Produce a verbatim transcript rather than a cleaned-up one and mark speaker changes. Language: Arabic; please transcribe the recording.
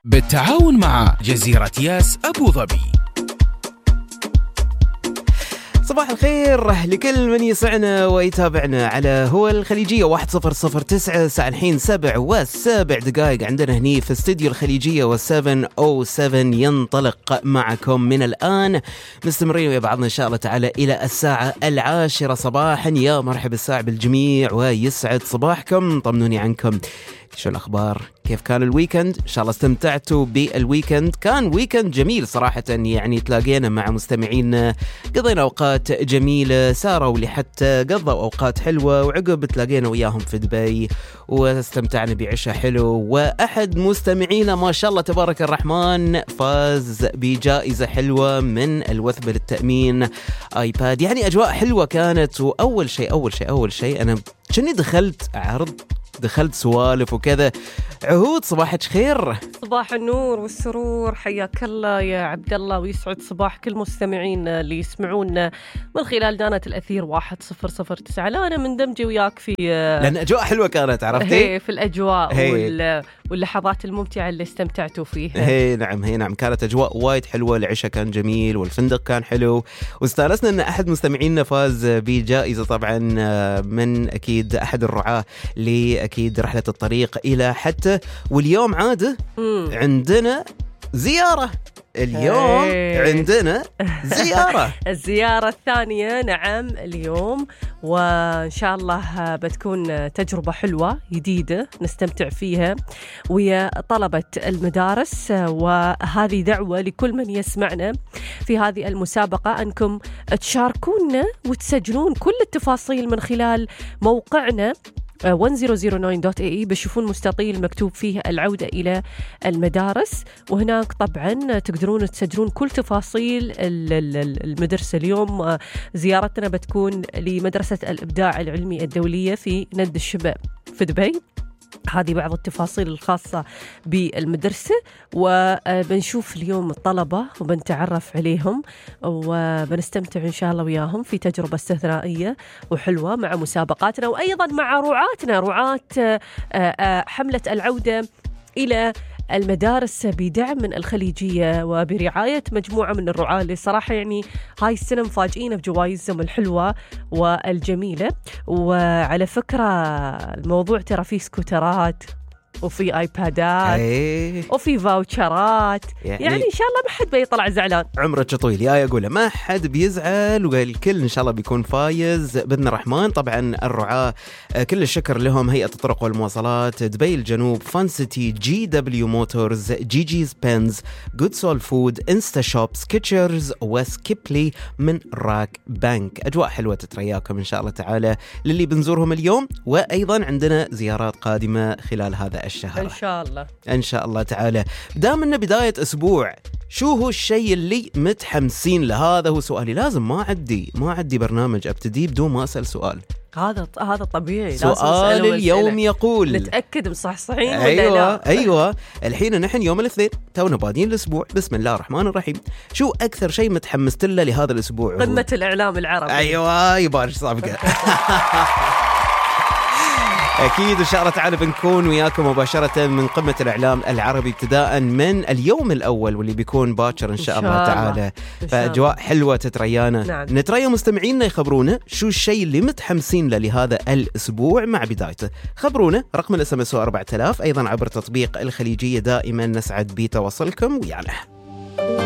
Speaker 1: بالتعاون مع جزيرة ياس أبو ظبي.
Speaker 2: صباح الخير لكل من يسعنا ويتابعنا على هو الخليجية واحد صفر صفر تسعة. ساعة الحين سبع والسابع دقائق عندنا هني في استديو الخليجية، والسبن أو سبن ينطلق معكم من الآن، مستمرين ويا بعضنا إن شاء الله تعالى إلى الساعة العاشرة صباحا. يا مرحبا الساعة بالجميع ويسعد صباحكم. طمنوني عنكم، شو الأخبار؟ كيف كان الويكند؟ إن شاء الله استمتعتوا بالويكند. كان ويكند جميل صراحة، يعني تلاقينا مع مستمعين، قضينا أوقات جميلة، ساروا لي حتى قضوا أوقات حلوة، وعقب تلاقينا وياهم في دبي واستمتعنا بعشاء حلو. وأحد مستمعينا ما شاء الله تبارك الرحمن فاز بجائزة حلوة من الوثبة للتأمين آيباد. يعني أجواء حلوة كانت. وأول شيء أول شيء أول شيء أنا شني دخلت عرض، دخلت سوالف وكذا. عهود صباحك خير.
Speaker 3: صباح النور والسرور، حياك الله يا عبد الله، ويسعد صباح كل مستمعين اللي يسمعونا من خلال دانة الأثير واحد صفر صفر تسعة. لا أنا مندمجة وياك في
Speaker 2: لأن أجواء حلوة كانت، عرفتي؟
Speaker 3: في الأجواء وال... واللحظات الممتعة اللي استمتعتوا فيها.
Speaker 2: هي نعم هي نعم كانت أجواء وايد حلوة، العشاء كان جميل والفندق كان حلو، واستانسنا أن أحد مستمعينا فاز بجائزة طبعا من أكيد أحد الرعاة لأكيد رحلة الطريق إلى حتى. واليوم عادة عندنا زيارة، اليوم
Speaker 3: هي.
Speaker 2: عندنا زيارة
Speaker 3: الزيارة الثانية نعم اليوم، وإن شاء الله بتكون تجربة حلوة جديدة نستمتع فيها ويا طلبة المدارس. وهذه دعوة لكل من يسمعنا في هذه المسابقة أنكم تشاركونا وتسجلون كل التفاصيل من خلال موقعنا واحد صفر صفر تسعة دوت إيه إي. بشوفون مستطيل مكتوب فيه العودة إلى المدارس، وهناك طبعا تقدرون تسجلون كل تفاصيل المدرسة. اليوم زيارتنا بتكون لمدرسة الإبداع العلمي الدولية في ند الشباب في دبي. هذه بعض التفاصيل الخاصة بالمدرسة، وبنشوف اليوم الطلبة وبنتعرف عليهم وبنستمتع إن شاء الله وياهم في تجربة استثنائية وحلوة مع مسابقاتنا، وأيضا مع رعاتنا، رعاة حملة العودة إلى المدارس بدعم من الخليجية وبرعاية مجموعة من الرعاة اللي صراحة يعني هاي السنة مفاجئين بجوائزهم الحلوة والجميلة. وعلى فكرة الموضوع ترى فيه سكوترات وفي آيبادات
Speaker 2: أيه.
Speaker 3: وفي فاوتشرات، يعني, يعني إن شاء الله ما حد بيطلع زعلان.
Speaker 2: عمرك طويل يا أقوله ما حد بيزعل، والكل إن شاء الله بيكون فايز بإذن الرحمن. طبعا الرعاة كل الشكر لهم هيئة الطرق والمواصلات دبي الجنوب، فان سيتي، جي دبليو موتورز، جي جيز بنز، جود سول فود، انستا شوب، سكيتشرز، وسكيبلي من راك بانك. أجواء حلوة تترياكم إن شاء الله تعالى للي بنزورهم اليوم. وأيضا عندنا زيارات قادمة خلال هذا الشهر
Speaker 3: إن شاء الله
Speaker 2: إن شاء الله تعالى. دام إنه بداية أسبوع، شو هو الشيء اللي متحمسين له؟ هذا هو سؤالي. لازم ما عدي ما عدي برنامج أبتدي بدون ما أسأل سؤال.
Speaker 3: هذا هذا طبيعي.
Speaker 2: سؤال اليوم يقول،
Speaker 3: نتأكد مصحصحين
Speaker 2: أيوة
Speaker 3: ولا لا؟
Speaker 2: أيوة الحين نحن يوم الاثنين تونا بادين الأسبوع، بسم الله الرحمن الرحيم. شو أكثر شيء متحمست له لهذا الأسبوع؟
Speaker 3: قمة الإعلام العربي.
Speaker 2: أيوة يبارش صابقة. أكيد إن شاء الله تعالى بنكون وياكم مباشرة من قمة الإعلام العربي ابتداء من اليوم الأول، واللي بيكون باكر إن شاء, إن شاء الله تعالى. فأجواء حلوة تتريانا.
Speaker 3: نعم.
Speaker 2: نتريا مستمعينا يخبرونا شو الشيء اللي متحمسين له لهذا الأسبوع مع بدايته. خبرونا رقم الاس ام اس أربعة آلاف، أيضا عبر تطبيق الخليجية. دائما نسعد بتواصلكم ويانا.